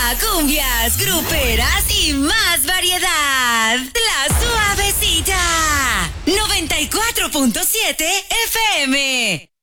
cumbias, gruperas y más variedad. La Suavecita. 94.7 FM.